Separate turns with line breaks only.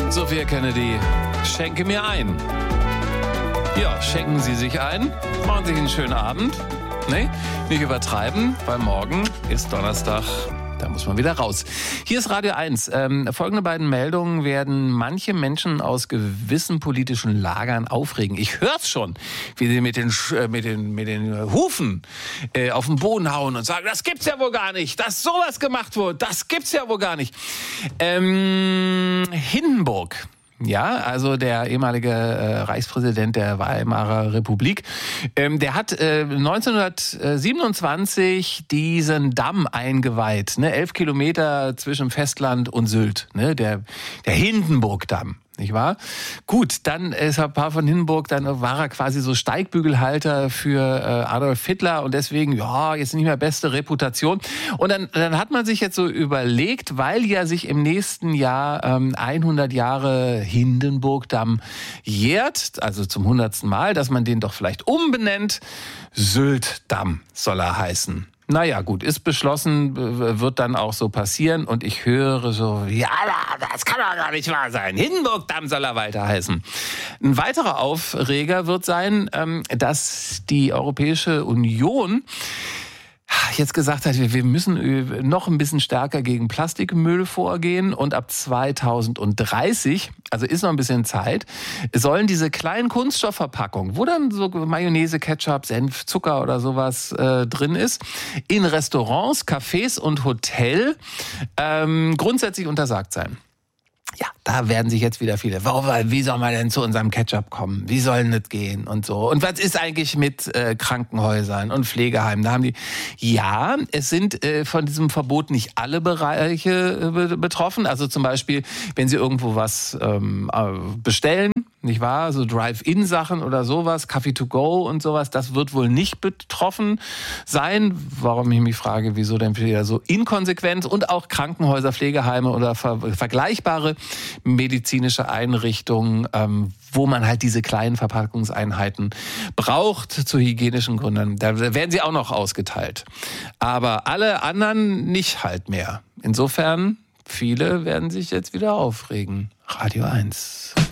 Sophia Kennedy, schenke mir ein. Ja, schenken Sie sich ein, machen Sie einen schönen Abend. Nee, nicht übertreiben, weil morgen ist Donnerstag. Da muss man wieder raus. Hier ist Radio 1. Folgende beiden Meldungen werden manche Menschen aus gewissen politischen Lagern aufregen. Ich hör's schon, wie sie mit den Hufen auf den Boden hauen und sagen, das gibt's ja wohl gar nicht, dass sowas gemacht wurde, das gibt's ja wohl gar nicht. Hindenburg. Ja, also der ehemalige Reichspräsident der Weimarer Republik, der hat 1927 diesen Damm eingeweiht, ne, 11 Kilometer zwischen Festland und Sylt, ne, der Hindenburgdamm. Nicht wahr? Gut, dann ist ein paar von Hindenburg, dann war er quasi so Steigbügelhalter für Adolf Hitler und deswegen, ja, jetzt nicht mehr beste Reputation. Und dann hat man sich jetzt so überlegt, weil ja sich im nächsten Jahr 100 Jahre Hindenburgdamm jährt, also zum 100. Mal, dass man den doch vielleicht umbenennt. Syltdamm soll er heißen. Naja, gut, ist beschlossen, wird dann auch so passieren. Und ich höre so, ja, das kann doch gar nicht wahr sein. Hindenburgdamm soll er weiter heißen. Ein weiterer Aufreger wird sein, dass die Europäische Union jetzt gesagt hat, wir müssen noch ein bisschen stärker gegen Plastikmüll vorgehen und ab 2030, also ist noch ein bisschen Zeit, sollen diese kleinen Kunststoffverpackungen, wo dann so Mayonnaise, Ketchup, Senf, Zucker oder sowas drin ist, in Restaurants, Cafés und Hotel grundsätzlich untersagt sein. Ja, da werden sich jetzt wieder viele, wie soll man denn zu unserem Ketchup kommen? Wie soll denn das gehen und so? Und was ist eigentlich mit Krankenhäusern und Pflegeheimen? Da haben die, ja, es sind von diesem Verbot nicht alle Bereiche betroffen. Also zum Beispiel, wenn Sie irgendwo was bestellen, nicht wahr? So Drive-In-Sachen oder sowas, Coffee to go und sowas, das wird wohl nicht betroffen sein. Warum ich mich frage, wieso denn wieder so inkonsequent? Und auch Krankenhäuser, Pflegeheime oder vergleichbare medizinische Einrichtungen, wo man halt diese kleinen Verpackungseinheiten braucht zu hygienischen Gründen. Da werden sie auch noch ausgeteilt. Aber alle anderen nicht halt mehr. Insofern, viele werden sich jetzt wieder aufregen. Radio 1.